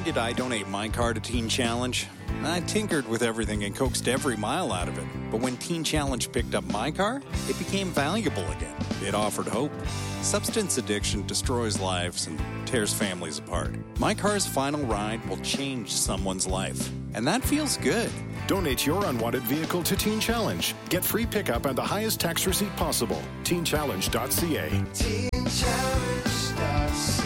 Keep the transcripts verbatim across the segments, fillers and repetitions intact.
did I donate my car to Teen Challenge? I tinkered with everything and coaxed every mile out of it. But when Teen Challenge picked up my car, it became valuable again. It offered hope. Substance addiction destroys lives and tears families apart. My car's final ride will change someone's life. And that feels good. Donate your unwanted vehicle to Teen Challenge. Get free pickup and the highest tax receipt possible. teen challenge dot c a. teen challenge dot c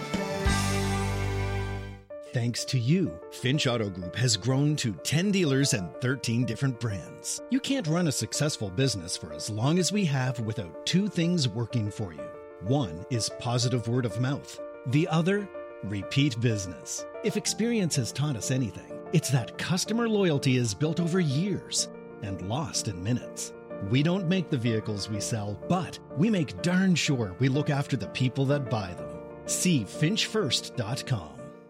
a. Thanks to you, Finch Auto Group has grown to ten dealers and thirteen different brands. You can't run a successful business for as long as we have without two things working for you. One is positive word of mouth. The other, repeat business. If experience has taught us anything, it's that customer loyalty is built over years and lost in minutes. We don't make the vehicles we sell, but we make darn sure we look after the people that buy them. See finch first dot com.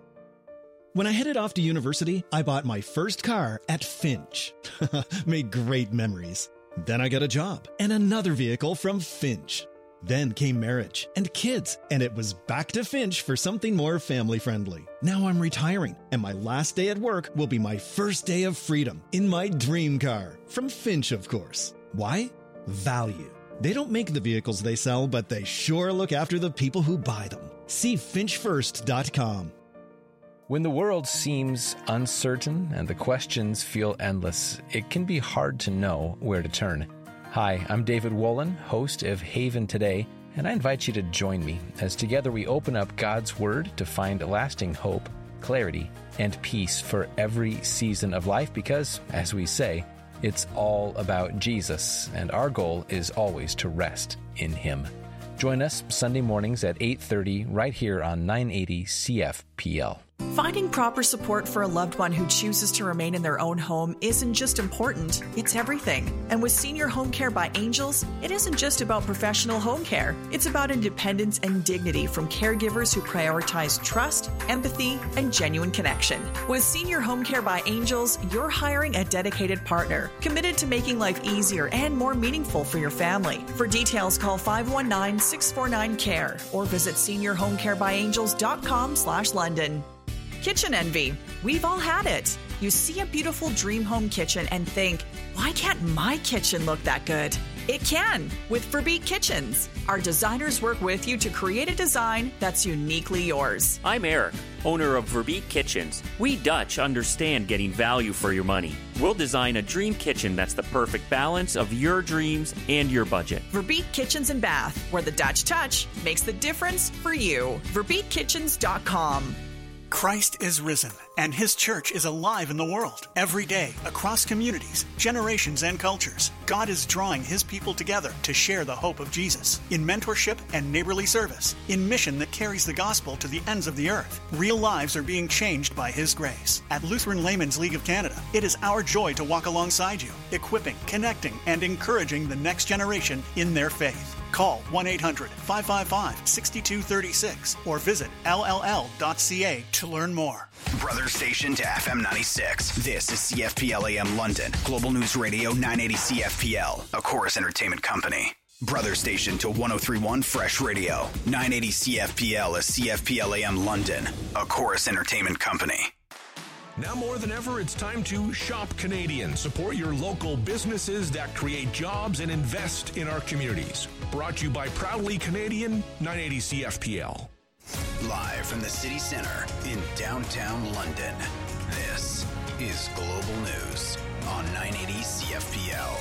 When I headed off to university, I bought my first car at Finch. Made great memories. Then I got a job and another vehicle from Finch. Then came marriage and kids, and it was back to Finch for something more family-friendly. Now I'm retiring, and my last day at work will be my first day of freedom in my dream car. From Finch, of course. Why? Value. They don't make the vehicles they sell, but they sure look after the people who buy them. See finch first dot com. When the world seems uncertain and the questions feel endless, it can be hard to know where to turn. Hi, I'm David Wolin, host of Haven Today, and I invite you to join me as together we open up God's Word to find lasting hope, clarity, and peace for every season of life because, as we say, it's all about Jesus, and our goal is always to rest in Him. Join us Sunday mornings at eight thirty right here on nine eighty C F P L. Finding proper support for a loved one who chooses to remain in their own home isn't just important, it's everything. And with Senior Home Care by Angels, it isn't just about professional home care. It's about independence and dignity from caregivers who prioritize trust, empathy, and genuine connection. With Senior Home Care by Angels, you're hiring a dedicated partner, committed to making life easier and more meaningful for your family. For details, call five one nine, six four nine, C A R E or visit senior home care by angels dot com slash London. Kitchen envy. We've all had it. You see a beautiful dream home kitchen and think, why can't my kitchen look that good? It can with Verbeek Kitchens. Our designers work with you to create a design that's uniquely yours. I'm Eric, owner of Verbeek Kitchens. We Dutch understand getting value for your money. We'll design a dream kitchen that's the perfect balance of your dreams and your budget. Verbeek Kitchens and Bath, where the Dutch touch makes the difference for you. verbeek kitchens dot com. Christ is risen, and His church is alive in the world. Every day, across communities, generations, and cultures, God is drawing His people together to share the hope of Jesus. In mentorship and neighborly service, in mission that carries the gospel to the ends of the earth, real lives are being changed by His grace. At Lutheran Laymen's League of Canada, it is our joy to walk alongside you, equipping, connecting, and encouraging the next generation in their faith. Call one eight hundred, five five five, six two three six or visit l l l dot c a to learn more. Brother station to F M ninety-six. This is C F P L A M London. Global News Radio nine eighty C F P L, a Chorus Entertainment company. Brother station to one oh three point one Fresh Radio. nine eighty C F P L is C F P L A M London, a Chorus Entertainment company. Now more than ever, it's time to shop Canadian. Support your local businesses that create jobs and invest in our communities. Brought to you by Proudly Canadian, nine eighty C F P L. Live from the city center in downtown London, this is Global News on nine eighty C F P L.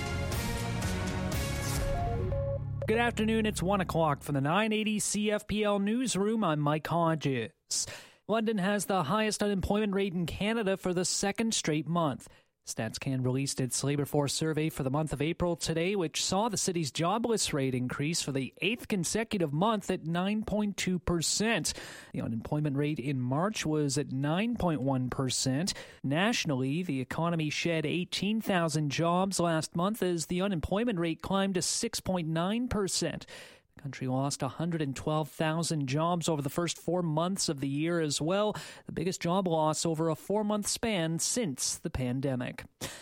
Good afternoon, it's one o'clock from the nine eighty C F P L newsroom. I'm Mike Hodges. London has the highest unemployment rate in Canada for the second straight month. StatsCan released its labor force survey for the month of April today, which saw the city's jobless rate increase for the eighth consecutive month at nine point two percent. The unemployment rate in March was at nine point one percent. Nationally, the economy shed eighteen thousand jobs last month as the unemployment rate climbed to six point nine percent. The country lost one hundred twelve thousand jobs over the first four months of the year as well, the biggest job loss over a four-month span since the pandemic.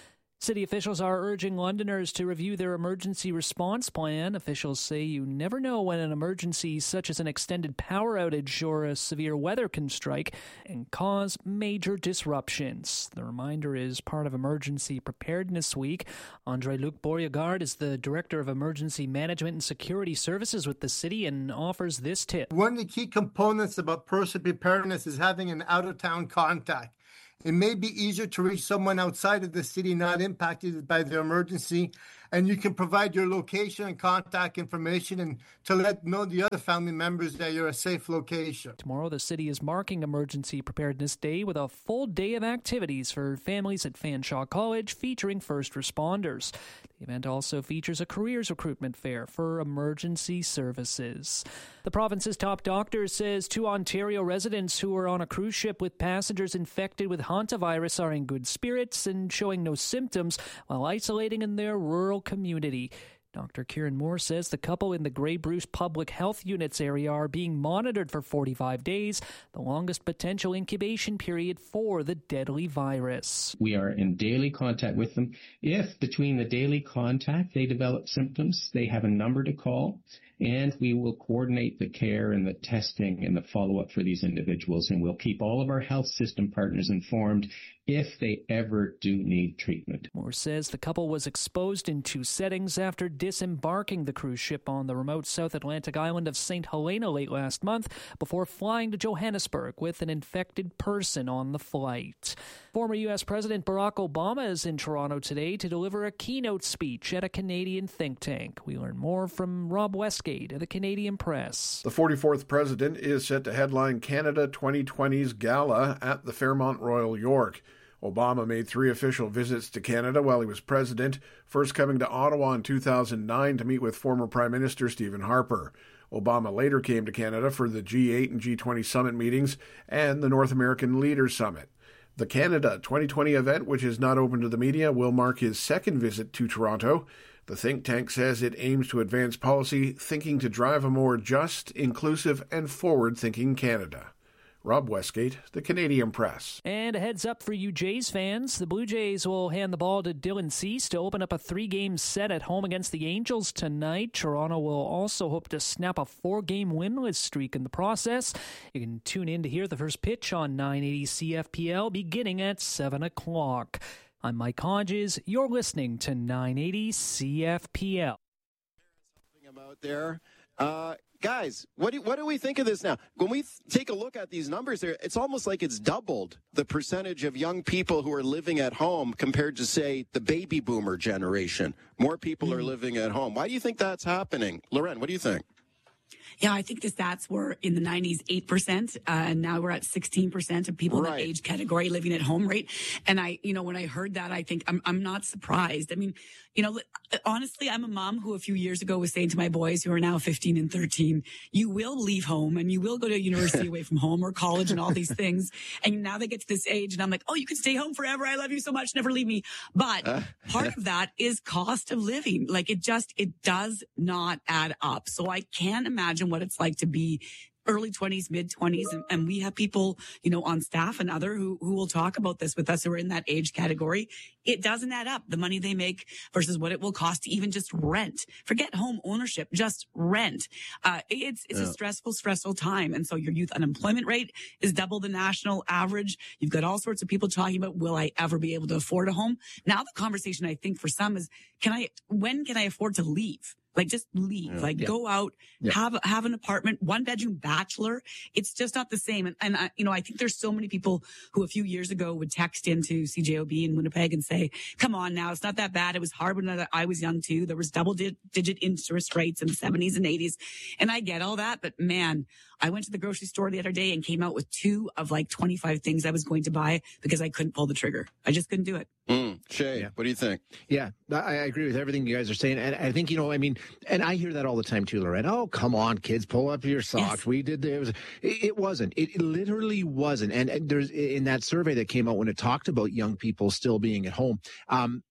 City officials are urging Londoners to review their emergency response plan. Officials say you never know when an emergency such as an extended power outage or a severe weather can strike and cause major disruptions. The reminder is part of Emergency Preparedness Week. Andre-Luc Beauregard is the Director of Emergency Management and Security Services with the city and offers this tip. One of the key components about personal preparedness is having an out-of-town contact. It may be easier to reach someone outside of the city not impacted by the emergency, and you can provide your location and contact information and to let know the other family members that you're a safe location. Tomorrow, the city is marking Emergency Preparedness Day with a full day of activities for families at Fanshawe College featuring first responders. The event also features a careers recruitment fair for emergency services. The province's top doctor says two Ontario residents who were on a cruise ship with passengers infected with hantavirus are in good spirits and showing no symptoms while isolating in their rural community. Doctor Kieran Moore says the couple in the Grey Bruce Public Health Units area are being monitored for forty-five days, the longest potential incubation period for the deadly virus. We are in daily contact with them. If between the daily contact they develop symptoms, they have a number to call, and we will coordinate the care and the testing and the follow-up for these individuals, and we'll keep all of our health system partners informed if they ever do need treatment. Moore says the couple was exposed in two settings after disembarking the cruise ship on the remote South Atlantic island of Saint Helena late last month before flying to Johannesburg with an infected person on the flight. Former U S President Barack Obama is in Toronto today to deliver a keynote speech at a Canadian think tank. We learn more from Rob Westgate of the Canadian Press. The forty-fourth president is set to headline Canada twenty twenty's gala at the Fairmont Royal York. Obama made three official visits to Canada while he was president, first coming to Ottawa in two thousand nine to meet with former Prime Minister Stephen Harper. Obama later came to Canada for the G eight and G twenty summit meetings and the North American Leaders Summit. The Canada twenty twenty event, which is not open to the media, will mark his second visit to Toronto. The think tank says it aims to advance policy thinking to drive a more just, inclusive, and forward-thinking Canada. Rob Westgate, the Canadian Press. And a heads up for you Jays fans. The Blue Jays will hand the ball to Dylan Cease to open up a three-game set at home against the Angels tonight. Toronto will also hope to snap a four-game winless streak in the process. You can tune in to hear the first pitch on nine eighty C F P L beginning at seven o'clock. I'm Mike Hodges. You're listening to nine eighty C F P L. Something about there. Uh, guys, what do, what do we think of this now? When we th- take a look at these numbers there, it's almost like it's doubled the percentage of young people who are living at home compared to, say, the baby boomer generation. More people mm. are living at home. Why do you think that's happening? Loren, what do you think? Yeah, I think the stats were in the nineties, eight percent, uh, and now we're at sixteen percent of people right. in that age category living at home rate. And I, you know, when I heard that, I think I'm, I'm not surprised. I mean, you know, honestly, I'm a mom who a few years ago was saying to my boys who are now fifteen and thirteen, you will leave home and you will go to a university away from home or college and all these things. And now they get to this age and I'm like, oh, you can stay home forever. I love you so much. Never leave me. But uh, part of that is cost of living. Like it just, it does not add up. So I can't imagine what it's like to be early twenties, mid twenties. And, and we have people, you know, on staff and other who, who will talk about this with us who are in that age category. It doesn't add up. The money they make versus what it will cost to even just rent. Forget home ownership, just rent. Uh, it's, it's yeah. a stressful, stressful time. And so your youth unemployment rate is double the national average. You've got all sorts of people talking about, will I ever be able to afford a home? Now the conversation I think for some is, can I, when can I afford to leave? Like just leave, yeah, like yeah. go out, yeah. have, have an apartment, one bedroom bachelor. It's just not the same. And, and I, you know, I think there's so many people who a few years ago would text into C J O B in Winnipeg and say, come on now, it's not that bad. It was hard when I was young too. There was double digit interest rates in the seventies and eighties. And I get all that, but man, I went to the grocery store the other day and came out with two of like twenty-five things I was going to buy because I couldn't pull the trigger. I just couldn't do it. Mm, Shay, yeah. What do you think? Yeah, I agree with everything you guys are saying. And I think, you know, I mean, and I hear that all the time too, Lorraine. Oh, come on, kids, pull up your socks. Yes. We did the, it, was, it, it wasn't. It literally wasn't. And, and there's in that survey that came out when it talked about young people still being at home, um,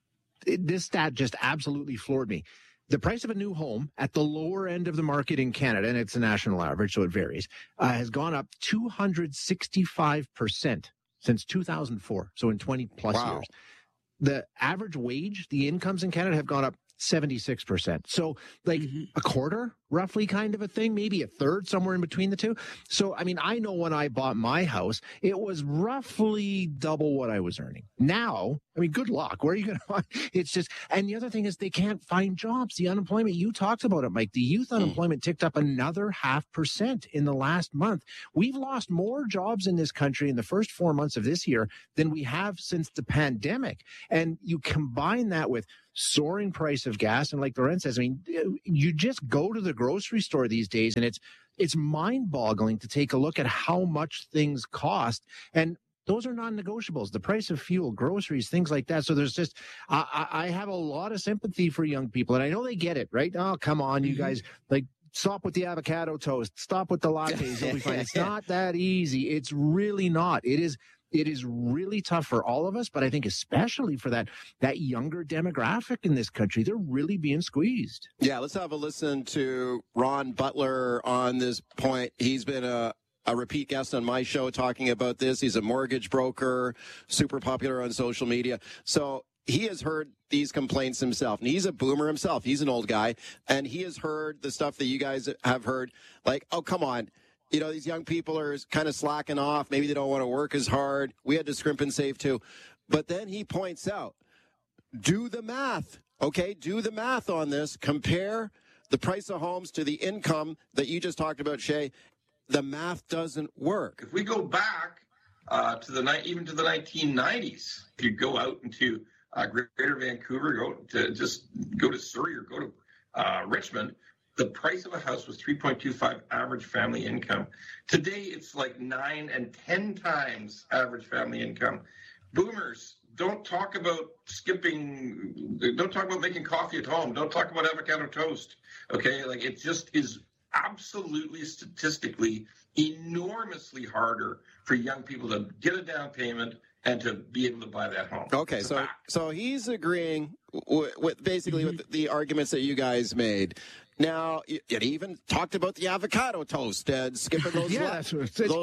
it, this stat just absolutely floored me. The price of a new home at the lower end of the market in Canada, and it's a national average, so it varies, uh, has gone up two hundred sixty-five percent since two thousand four, so in twenty plus wow. years. the average wage, the incomes in Canada have gone up seventy-six percent. So like mm-hmm. a quarter, roughly, kind of a thing, maybe a third, somewhere in between the two. So, I mean, I know when I bought my house, it was roughly double what I was earning. Now, I mean, good luck. Where are you going to find? It's just, and the other thing is they can't find jobs. The unemployment, you talked about it, Mike. The youth unemployment ticked up another half percent in the last month. We've lost more jobs in this country in the first four months of this year than we have since the pandemic. And you combine that with soaring price of gas. And like Loren says, I mean, you just go to the grocery store these days and it's, it's mind boggling to take a look at how much things cost. And those are non-negotiables. The price of fuel, groceries, things like that. So there's just, I, I have a lot of sympathy for young people. And I know they get it, right? Oh, come on, you guys, like, stop with the avocado toast. Stop with the lattes. You'll be fine. It's not that easy. It's really not. It is It is really tough for all of us, but I think especially for that that younger demographic in this country, they're really being squeezed. Yeah, let's have a listen to Ron Butler on this point. He's been a, a repeat guest on my show talking about this. He's a mortgage broker, super popular on social media. So he has heard these complaints himself, and he's a boomer himself. He's an old guy, and he has heard the stuff that you guys have heard, like, oh, come on. You know, these young people are kind of slacking off. Maybe they don't want to work as hard. We had to scrimp and save too. But then he points out, do the math, okay? Do the math on this. Compare the price of homes to the income that you just talked about, Shay. The math doesn't work. If we go back uh, to the even to the nineteen nineties, if you go out into uh, Greater Vancouver, go to just go to Surrey or go to uh, Richmond, the price of a house was three point two five average family income. Today, it's like nine and ten times average family income. Boomers, don't talk about skipping, don't talk about making coffee at home. Don't talk about avocado toast, okay? Like, it just is absolutely statistically enormously harder for young people to get a down payment and to be able to buy that home. Okay, so so he's agreeing with, with basically mm-hmm. with the arguments that you guys made. Now, it even talked about the avocado toast and skipping those, yeah, la- that's, that's those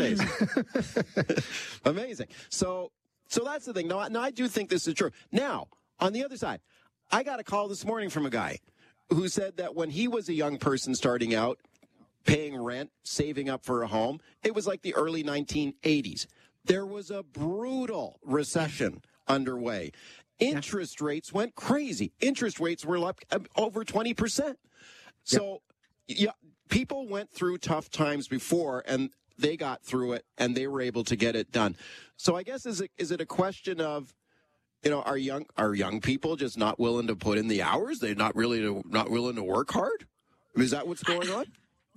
lattes. Amazing. So, so that's the thing. Now, now, I do think this is true. Now, on the other side, I got a call this morning from a guy who said that when he was a young person starting out, paying rent, saving up for a home, it was like the early nineteen eighties. There was a brutal recession underway. Interest yeah. rates went crazy. Interest rates were up over twenty percent. So, yep. yeah, people went through tough times before, and they got through it, and they were able to get it done. So I guess is it is it a question of, you know, are young are young people just not willing to put in the hours? They're not really to, not willing to work hard? Is that what's going on?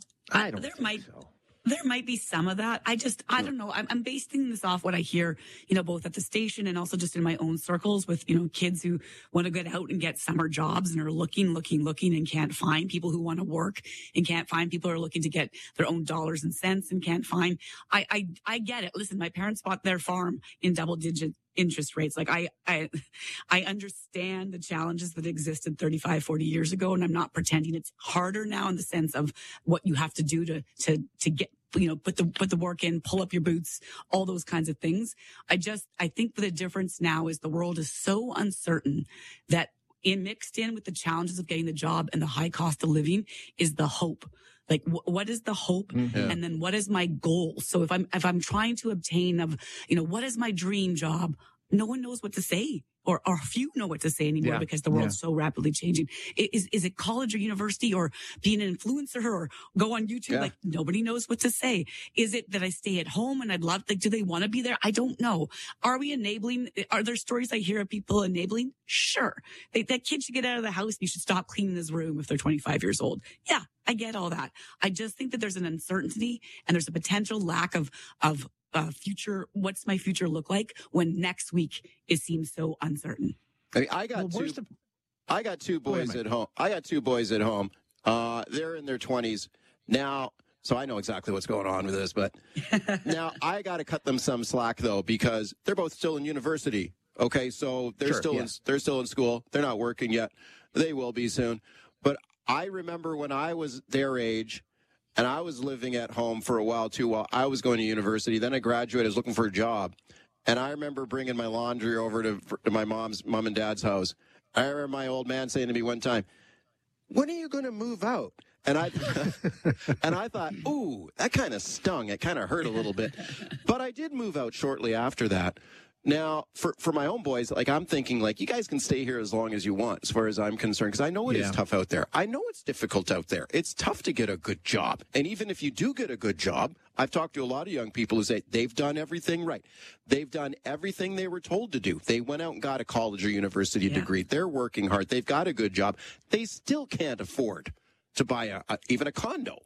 I don't there think might, so. There might be some of that. I just, I don't know. I'm, I'm basing this off what I hear, you know, both at the station and also just in my own circles with, you know, kids who want to get out and get summer jobs and are looking, looking, looking and can't find people who want to work and can't find people who are looking to get their own dollars and cents and can't find. I, I, I get it. Listen, my parents bought their farm in double digit interest rates. Like I, I, I understand the challenges that existed thirty-five, forty years ago. And I'm not pretending it's harder now in the sense of what you have to do to, to, to get, you know, put the, put the work in, pull up your boots, all those kinds of things. I just, I think the difference now is the world is so uncertain that in mixed in with the challenges of getting the job and the high cost of living is the hope. Like, wh- what is the hope? Mm-hmm. And then what is my goal? So if I'm, if I'm trying to obtain of, you know, what is my dream job? No one knows what to say, or, or few know what to say anymore yeah. because the world's yeah. so rapidly changing. Is, is it college or university or being an influencer or go on YouTube? Yeah. Like, nobody knows what to say. Is it that I stay at home and I'd love, like, do they want to be there? I don't know. Are we enabling? Are there stories I hear of people enabling? Sure. They, that kid should get out of the house and you should stop cleaning his room if they're twenty-five years old. Yeah, I get all that. I just think that there's an uncertainty and there's a potential lack of, of, Uh, future, what's my future look like when next week it seems so uncertain? I, mean, I got well, two. The... I got two boys at home. I got two boys at home. Uh, they're in their twenties now, so I know exactly what's going on with this. But now I got to cut them some slack though because they're both still in university. Okay, so they're sure, still yeah. in they're still in school. They're not working yet. They will be soon. But I remember when I was their age. And I was living at home for a while, too, while I was going to university. Then I graduated, I was looking for a job. And I remember bringing my laundry over to, to my mom's, mom and dad's house. I remember my old man saying to me one time, when are you going to move out? And I and I thought, ooh, that kind of stung. It kind of hurt a little bit. But I did move out shortly after that. Now, for, for my own boys, like I'm thinking, like, you guys can stay here as long as you want, as far as I'm concerned, because I know it yeah. is tough out there. I know it's difficult out there. It's tough to get a good job. And even if you do get a good job, I've talked to a lot of young people who say they've done everything right. They've done everything they were told to do. They went out and got a college or university yeah. degree. They're working hard. They've got a good job. They still can't afford to buy a, a even a condo.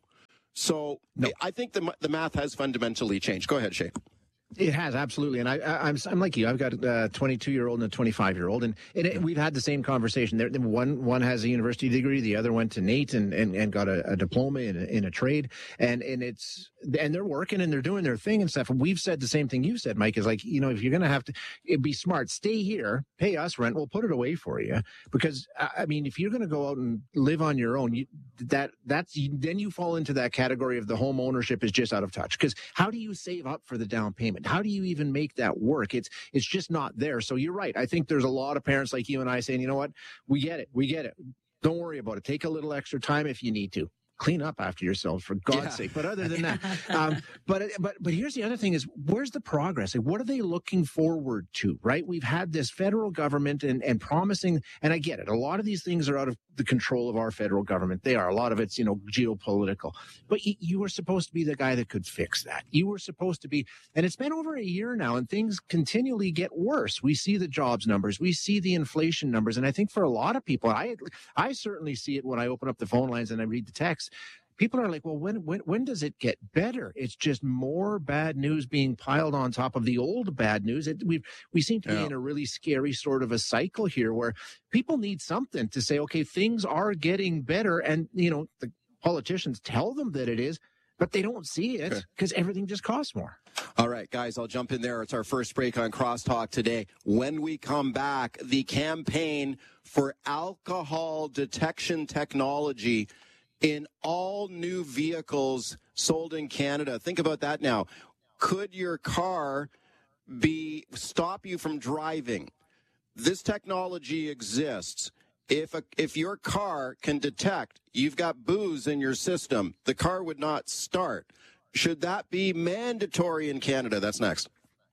So no. I think the the math has fundamentally changed. Go ahead, Shay. It has, absolutely. And I, I, I'm I'm like you. I've got a twenty-two-year-old and a twenty-five-year-old. And, and it, we've had the same conversation. There, one one has a university degree. The other went to Nate and, and, and got a, a diploma in a, in a trade. And, and it's and they're working and they're doing their thing and stuff. And we've said the same thing you said, Mike, is like, you know, if you're going to have to it'd be smart, stay here, pay us rent. We'll put it away for you. Because, I mean, if you're going to go out and live on your own, you, that that's then you fall into that category of the home ownership is just out of touch. Because how do you save up for the down payment? How do you even make that work? It's it's just not there. So you're right. I think there's a lot of parents like you and I saying, you know what? We get it. We get it. Don't worry about it. Take a little extra time if you need to. Clean up after yourselves, for God's yeah. sake. But other than that, um, but but but here's the other thing: is where's the progress? Like, what are they looking forward to? Right? We've had this federal government and and promising, and I get it. A lot of these things are out of the control of our federal government. They are. A lot of it's, you know, geopolitical. But you, you were supposed to be the guy that could fix that. You were supposed to be, and it's been over a year now, and things continually get worse. We see the jobs numbers, we see the inflation numbers, and I think for a lot of people, I I certainly see it when I open up the phone lines and I read the text. People are like, well, when, when when does it get better? It's just more bad news being piled on top of the old bad news. It, we we seem to be yeah. in a really scary sort of a cycle here where people need something to say, okay, things are getting better. And, you know, the politicians tell them that it is, but they don't see it because okay. everything just costs more. All right, guys, I'll jump in there. It's our first break on Crosstalk today. When we come back, the campaign for alcohol detection technology in all new vehicles sold in Canada. Think about that now. Could your car be stop you from driving? This technology exists. If a, if your car can detect you've got booze in your system, the car would not start. Should that be mandatory in Canada? That's next.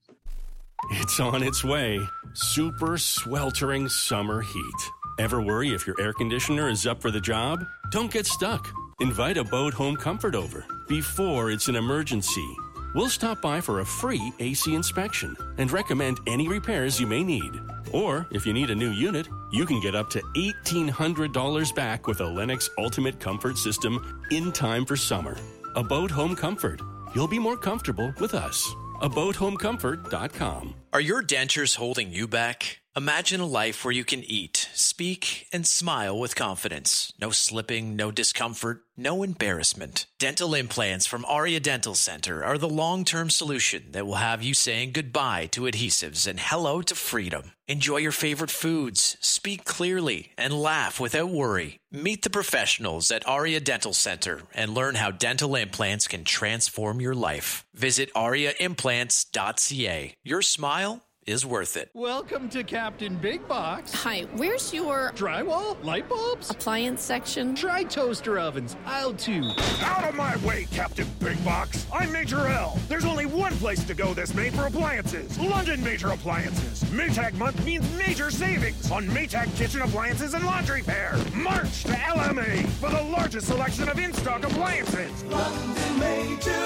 It's on its way. Super sweltering summer heat. Ever worry if your air conditioner is up for the job? Don't get stuck. Invite a Boat Home Comfort over before it's an emergency. We'll stop by for a free A C inspection and recommend any repairs you may need. Or, if you need a new unit, you can get up to eighteen hundred dollars back with a Lennox Ultimate Comfort System in time for summer. A Boat Home Comfort. You'll be more comfortable with us. a boat home comfort dot com. Are your dentures holding you back? Imagine a life where you can eat, speak, and smile with confidence. No slipping, no discomfort, no embarrassment. Dental implants from Aria Dental Center are the long-term solution that will have you saying goodbye to adhesives and hello to freedom. Enjoy your favorite foods, speak clearly, and laugh without worry. Meet the professionals at Aria Dental Center and learn how dental implants can transform your life. Visit aria implants dot c a. Your smile is worth it. Welcome to Captain Big Box. Hi, where's your drywall, light bulbs, appliance section? Try toaster ovens, aisle two. Out of my way, Captain Big Box. I'm Major L. There's only one place to go this May for appliances. London Major Appliances. Maytag month means major savings on Maytag kitchen appliances and laundry pair. March to L M A for the largest selection of in-stock appliances. London Major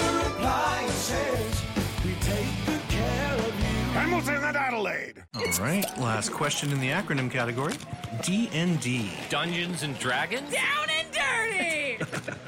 Appliances. We take good care of you. Hamilton and Adelaide. All right, last question in the acronym category. D and D. Dungeons and Dragons? Down and dirty!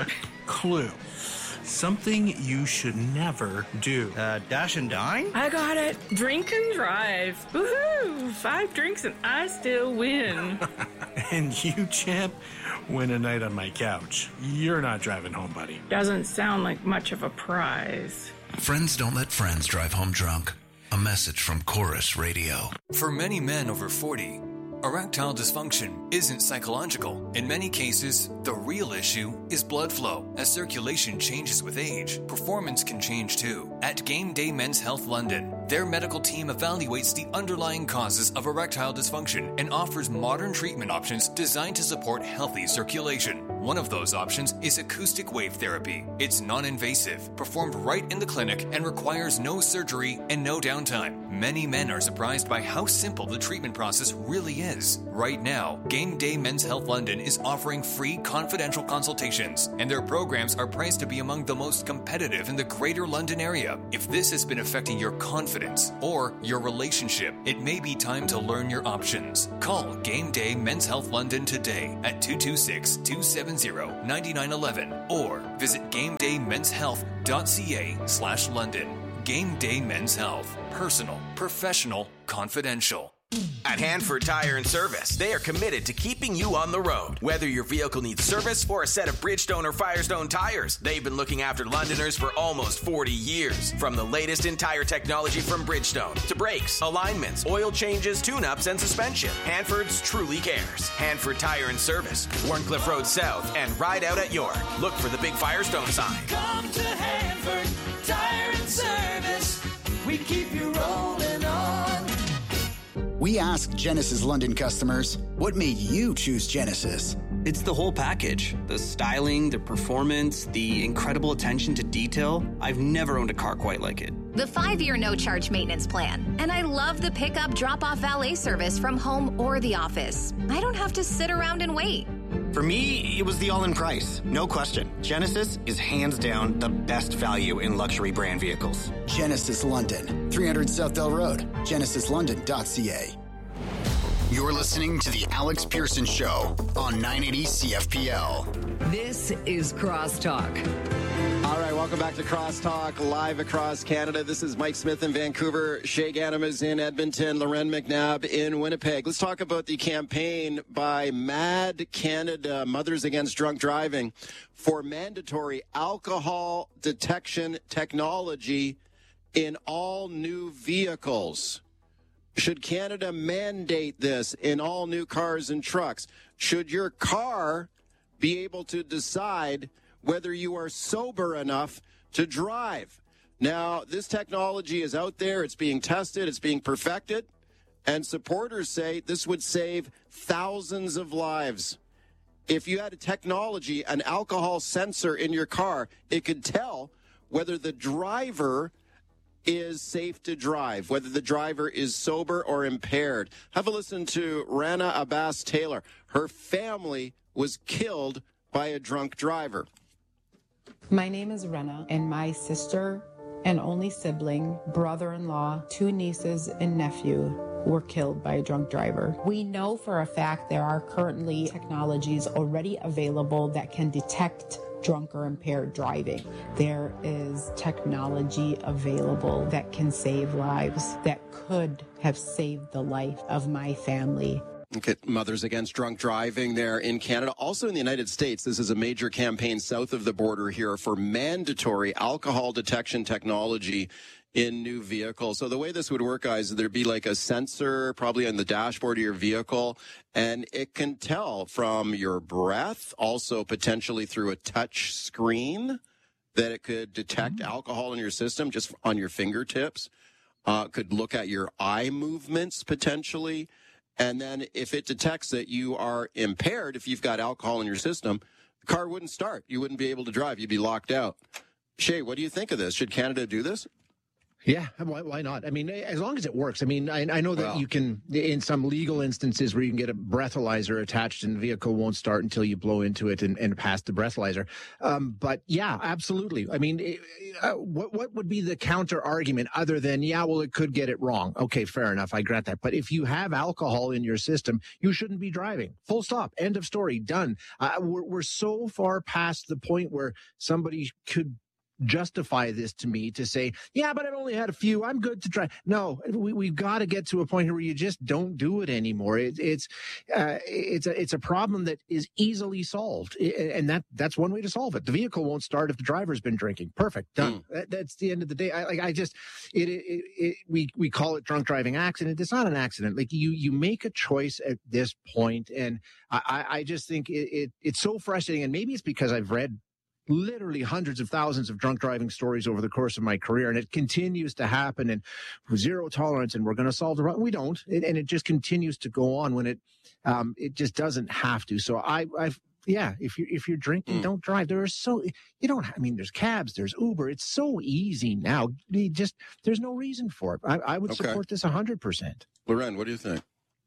Clue. Something you should never do. Uh, dash and dine? I got it. Drink and drive. Woohoo! Five drinks and I still win. And you, champ, win a night on my couch. You're not driving home, buddy. Doesn't sound like much of a prize. Friends don't let friends drive home drunk. A message from Chorus Radio. For many men over forty, Erectile dysfunction isn't psychological. In many cases, the real issue is blood flow. As circulation changes with age, performance can change too. At Game Day Men's Health London, their medical team evaluates the underlying causes of erectile dysfunction and offers modern treatment options designed to support healthy circulation. One of those options is acoustic wave therapy. It's non-invasive, performed right in the clinic, and requires no surgery and no downtime. Many men are surprised by how simple the treatment process really is. Right now, Game Day Men's Health London is offering free confidential consultations, and their programs are priced to be among the most competitive in the Greater London area. If this has been affecting your confidence or your relationship, it may be time to learn your options. Call Game Day Men's Health London today at two two six, two seven zero, nine nine one one or visit gamedaymenshealth.ca slash London. Game Day Men's Health. Personal, professional, confidential. At Hanford Tire and Service, they are committed to keeping you on the road. Whether your vehicle needs service or a set of Bridgestone or Firestone tires, they've been looking after Londoners for almost forty years. From the latest in tire technology from Bridgestone to brakes, alignments, oil changes, tune-ups, and suspension, Hanford's truly cares. Hanford Tire and Service, Warncliffe Road South, and Ride Out at York. Look for the big Firestone sign. Come to Hanford Tire and Service. We keep you rolling on. We asked Genesis London customers, what made you choose Genesis? It's the whole package. The styling, the performance, the incredible attention to detail. I've never owned a car quite like it. The five-year no-charge maintenance plan. And I love the pickup drop-off valet service from home or the office. I don't have to sit around and wait. For me, it was the all-in price. No question. Genesis is hands down the best value in luxury brand vehicles. Genesis London, three hundred Southdale Road, genesis london dot c a. You're listening to The Alex Pearson Show on nine eighty C F P L. This is Crosstalk. All right, welcome back to Crosstalk, live across Canada. This is Mike Smith in Vancouver, Shay Ganem is in Edmonton, Loren McNabb in Winnipeg. Let's talk about the campaign by Mad Canada, Mothers Against Drunk Driving, for mandatory alcohol detection technology in all new vehicles. Should Canada mandate this in all new cars and trucks? Should your car be able to decide whether you are sober enough to drive? Now, this technology is out there. It's being tested. It's being perfected. And supporters say this would save thousands of lives. If you had a technology, an alcohol sensor in your car, it could tell whether the driver is safe to drive, whether the driver is sober or impaired. Have a listen to Rana Abbas Taylor. Her family was killed by a drunk driver. My name is Rena, and my sister and only sibling, brother-in-law, two nieces and nephew were killed by a drunk driver. We know for a fact there are currently technologies already available that can detect drunk or impaired driving. There is technology available that can save lives, that could have saved the life of my family. Look at Mothers Against Drunk Driving there in Canada. Also in the United States, this is a major campaign south of the border here for mandatory alcohol detection technology in new vehicles. So the way this would work, guys, there'd be like a sensor probably on the dashboard of your vehicle, and it can tell from your breath, also potentially through a touch screen, that it could detect alcohol in your system just on your fingertips. Uh, could look at your eye movements potentially. And then if it detects that you are impaired, if you've got alcohol in your system, the car wouldn't start. You wouldn't be able to drive. You'd be locked out. Shay, what do you think of this? Should Canada do this? Yeah, why, why not? I mean, as long as it works. I mean, I, I know that well, you can, in some legal instances where you can get a breathalyzer attached and the vehicle won't start until you blow into it and, and pass the breathalyzer. Um, but yeah, absolutely. I mean, uh, what what would be the counter argument other than, yeah, well, it could get it wrong. Okay, fair enough. I grant that. But if you have alcohol in your system, you shouldn't be driving. Full stop. End of story. Done. Uh, we're, we're so far past the point where somebody could justify this to me to say, yeah, but I've only had a few. I'm good to try. No, we, we've got to get to a point where you just don't do it anymore. It, it's uh, it's a it's a problem that is easily solved, and that that's one way to solve it. The vehicle won't start if the driver's been drinking. Perfect, done. Mm. That, that's the end of the day. I like I just it, it, it we we call it drunk driving accident. It's not an accident. Like you you make a choice at this point, and I I just think it, it it's so frustrating. And maybe it's because I've read literally hundreds of thousands of drunk driving stories over the course of my career, and it continues to happen, and zero tolerance, and we're going to solve the problem. We don't, it, and it just continues to go on when it, um, it just doesn't have to. So I, I've, yeah, if you if you're drinking, mm. don't drive. There are so you don't. I mean, there's cabs, there's Uber. It's so easy now. You just there's no reason for it. I, I would okay. support this a hundred percent. Loren, what do you think?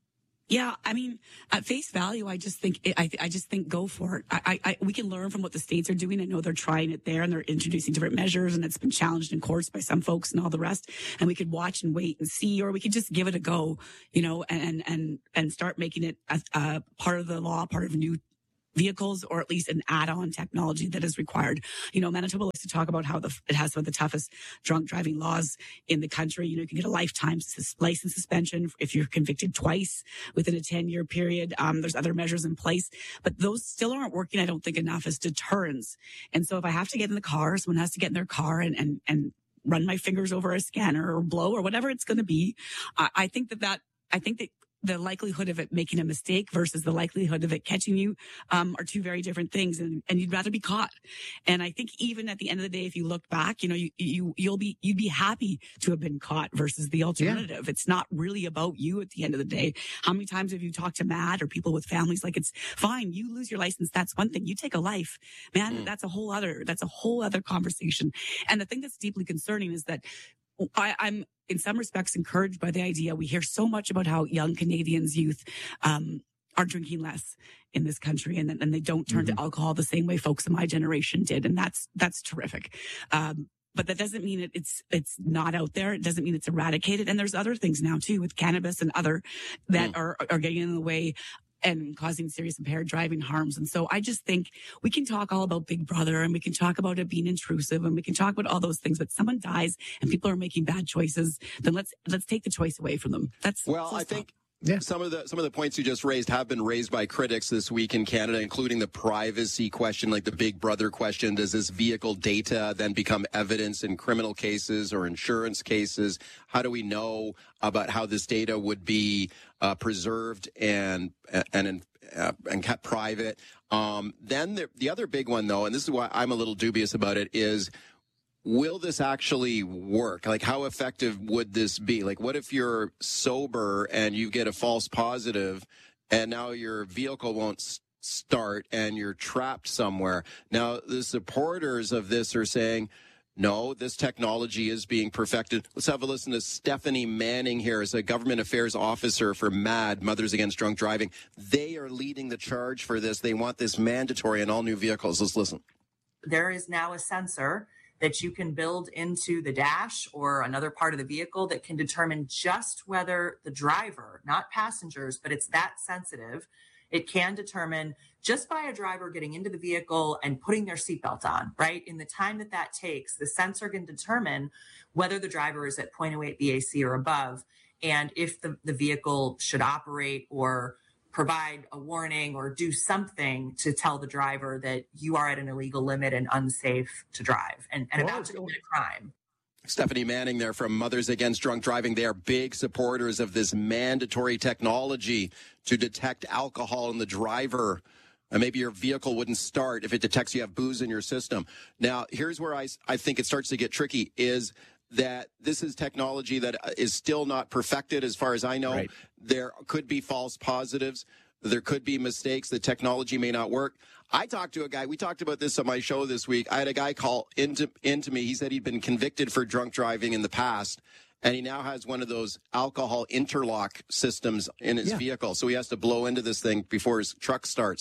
Yeah, I mean, at face value, I just think it, I, I just think go for it. I, I, we can learn from what the states are doing. I know they're trying it there, and they're introducing different measures, and it's been challenged in courts by some folks and all the rest. And we could watch and wait and see, or we could just give it a go, you know, and and and start making it a, a part of the law, part of new vehicles, or at least an add-on technology that is required. You know, Manitoba likes to talk about how the, it has some of the toughest drunk driving laws in the country. You know, you can get a lifetime sus- license suspension if you're convicted twice within a ten-year period. Um, there's other measures in place, but those still aren't working, I don't think, enough as deterrents. And so if I have to get in the car, someone has to get in their car and, and, and run my fingers over a scanner or blow or whatever it's going to be. I, I think that that, I think that the likelihood of it making a mistake versus the likelihood of it catching you um, are two very different things, and, and you'd rather be caught. And I think even at the end of the day, if you look back, you know, you, you you'll be you'd be happy to have been caught versus the alternative. Yeah. It's not really about you at the end of the day. How many times have you talked to Matt or people with families? Like, it's fine, you lose your license, that's one thing. You take a life, man, mm. that's a whole other that's a whole other conversation. And the thing that's deeply concerning is that I, I'm in some respects encouraged by the idea. We hear so much about how young Canadians, youth, um, are drinking less in this country, and, and they don't turn mm-hmm. to alcohol the same way folks in my generation did. And that's, that's terrific. Um, but that doesn't mean it, it's, it's not out there. It doesn't mean it's eradicated. And there's other things now too with cannabis and other that mm. are, are getting in the way and causing serious impaired driving harms. And so I just think we can talk all about Big Brother, and we can talk about it being intrusive, and we can talk about all those things, but someone dies and people are making bad choices, then let's, let's take the choice away from them. That's well, I think yeah. some of the, some of the points you just raised have been raised by critics this week in Canada, including the privacy question, like the Big Brother question. Does this vehicle data then become evidence in criminal cases or insurance cases? How do we know about how this data would be uh, preserved and and uh, and kept private? Um, then the, the other big one, though, and this is why I'm a little dubious about it, is will this actually work? Like, how effective would this be? Like, what if you're sober and you get a false positive and now your vehicle won't s- start and you're trapped somewhere? Now, the supporters of this are saying, no, this technology is being perfected. Let's have a listen to Stephanie Manning here as a government affairs officer for MAD, Mothers Against Drunk Driving. They are leading the charge for this. They want this mandatory in all new vehicles. Let's listen. There is now a sensor that you can build into the dash or another part of the vehicle that can determine just whether the driver, not passengers, but it's that sensitive. It can determine just by a driver getting into the vehicle and putting their seatbelt on, right? In the time that that takes, the sensor can determine whether the driver is at zero point zero eight B A C or above, and if the, the vehicle should operate or provide a warning or do something to tell the driver that you are at an illegal limit and unsafe to drive and, and about to commit a crime. Stephanie Manning there from Mothers Against Drunk Driving. They are big supporters of this mandatory technology to detect alcohol in the driver. And maybe your vehicle wouldn't start if it detects you have booze in your system. Now, here's where I, I think it starts to get tricky, is that this is technology that is still not perfected as far as I know. Right. There could be false positives. There could be mistakes. The technology may not work. I talked to a guy. We talked about this on my show this week. I had a guy call into, into me. He said he'd been convicted for drunk driving in the past, and he now has one of those alcohol interlock systems in his yeah. vehicle. So he has to blow into this thing before his truck starts.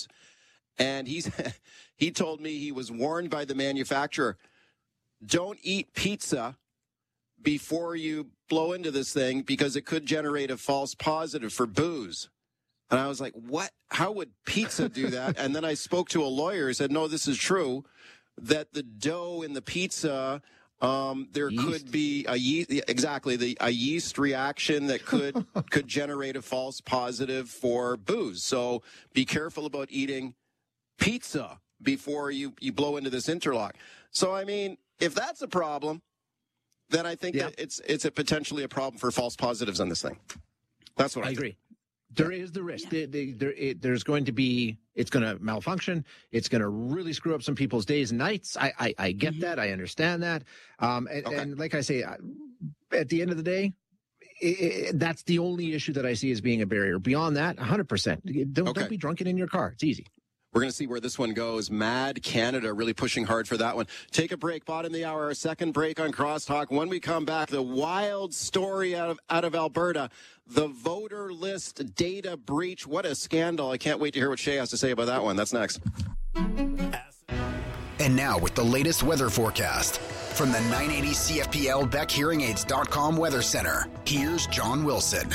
And he's he told me he was warned by the manufacturer, don't eat pizza before you blow into this thing because it could generate a false positive for booze. And I was like, what? How would pizza do that? And then I spoke to a lawyer who said, no, this is true, that the dough in the pizza, um, there yeast. could be a yeast, exactly, the, a yeast reaction that could could generate a false positive for booze. So be careful about eating pizza before you, you blow into this interlock. So, I mean, if that's a problem, then I think yeah. that it's it's a potentially a problem for false positives on this thing. That's what I, I think. agree. There is the risk. Yeah. They, they, there, it, there's going to be, it's going to malfunction. It's going to really screw up some people's days and nights. I, I, I get mm-hmm. that. I understand that. Um, and, okay. and like I say, at the end of the day, it, it, that's the only issue that I see as being a barrier. Beyond that, one hundred percent. Don't, okay. don't be drunken in your car. It's easy. We're going to see where this one goes. Mad Canada really pushing hard for that one. Take a break. Bottom of the hour, our second break on Crosstalk. When we come back, the wild story out of, out of Alberta, the voter list data breach. What a scandal. I can't wait to hear what Shay has to say about that one. That's next. And now with the latest weather forecast from the nine eighty C F P L Beck Hearing Aids dot com Weather Center, here's John Wilson.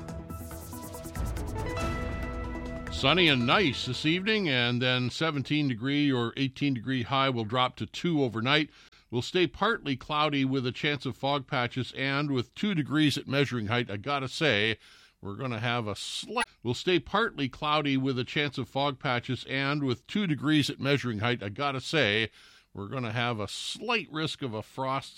Sunny and nice this evening, and then seventeen degree or eighteen degree high will drop to two overnight. Will stay partly cloudy with a chance of fog patches, and with two degrees at measuring height, I gotta say, we're going to have a slight... Will stay partly cloudy with a chance of fog patches, and with two degrees at measuring height, I gotta say, we're going to have a slight risk of a frost